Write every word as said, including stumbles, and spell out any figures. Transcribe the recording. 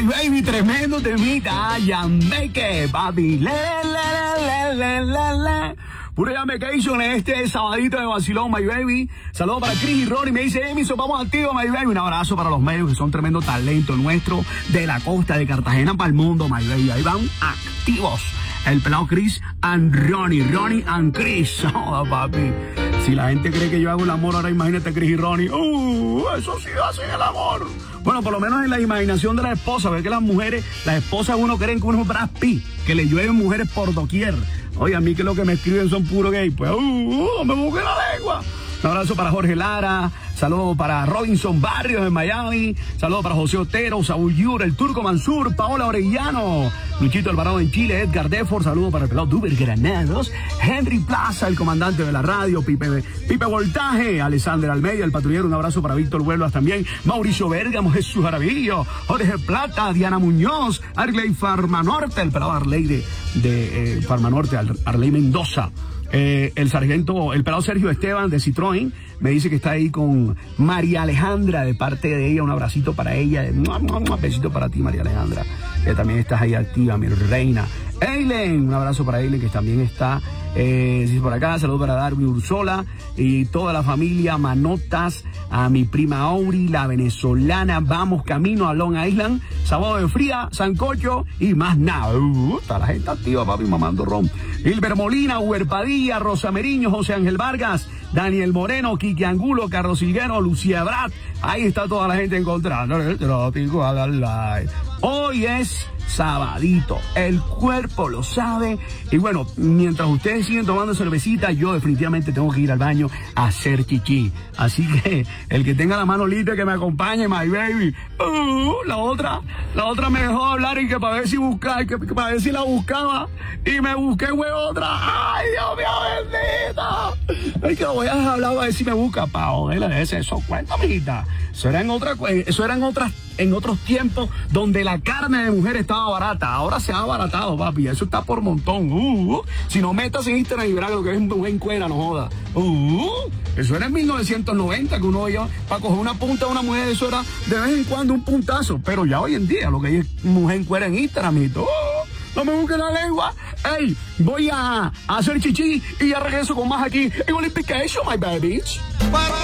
my baby, tremendo temita. Yameke, papi. Le, le, le, le, le, le. Puro Yamekation en este sabadito de vacilón, my baby. Saludos para Chris y Ronnie. Me dice, Emiso, vamos activos, my baby. Un abrazo para los medios que son tremendo talento nuestro de la costa de Cartagena para el mundo, my baby. Ahí van activos. El pelado Chris and Ronnie. Ronnie and Chris. Oh, papi. Si la gente cree que yo hago el amor, ahora imagínate Chris y Ronnie. Uh, eso sí hacen el amor. Bueno, por lo menos en la imaginación de la esposa, ve que las mujeres, las esposas uno creen que uno es Brad Pitt, que le llueven mujeres por doquier. Oye, a mí que lo que me escriben son puro gay. Pues, uh, uh, me busqué la lengua. Un abrazo para Jorge Lara, saludos para Robinson Barrios en Miami, saludos para José Otero, Saúl Yur, el Turco Mansur, Paola Orellano, Luchito Alvarado en Chile, Edgar Defort, saludos para el pelado Duber Granados, Henry Plaza, el comandante de la radio, Pipe, Pipe Voltaje, Alexander Almeida, el patrullero, un abrazo para Víctor Huelvas también, Mauricio Bergamo, Jesús Aravillo, Jorge Plata, Diana Muñoz, Arley Farmanorte, el pelado Arley de, de eh, Farmanorte, Arley Mendoza. Eh, el sargento, el pelado Sergio Esteban de Citroën me dice que está ahí con María Alejandra de parte de ella, un abracito para ella, un besito para ti, María Alejandra, que también estás ahí activa, mi reina. Eileen, un abrazo para Eileen que también está eh, por acá, saludos para Darby Ursola y toda la familia Manotas, a mi prima Auri, la venezolana, vamos camino a Long Island, sábado de fría, sancocho y más nada. Uh, está la gente activa, papi, mamando ron. Hilber Molina, Huerpadilla, Rosa Meriño, José Ángel Vargas, Daniel Moreno, Quique Angulo, Carlos Silguero, Lucía Brat, ahí está toda la gente encontrando el trópico a la live. Hoy es sabadito, el cuerpo lo sabe. Y bueno, mientras ustedes siguen tomando cervecita, yo definitivamente tengo que ir al baño a hacer chichi. Así que el que tenga la mano libre que me acompañe, my baby. Uh, la otra, la otra me dejó hablar y que para ver si buscaba, que, que para ver si la buscaba. Y me busqué, güey, otra. Ay, Dios mío, bendita. Ay, que lo voy a dejar hablar a ver si me busca. Paola, ese, eso cuenta, mijita. Eso era en otra, eso era en otras, en otros tiempos donde la carne de mujer estaba barata. Ahora se ha abaratado, papi. Eso está por montón. Uh, uh. Si no metas en Instagram y verás lo que es un buen cuera, no joda. Uh, eso era en mil novecientos noventa que uno iba para coger una punta de una mujer. Eso era de vez en cuando un puntazo. Pero ya hoy en día lo que hay es mujer en cuera en Instagram y todo. No me busques la lengua. Ey, voy a, a hacer chichi y ya regreso con más aquí en Olympication, my babies.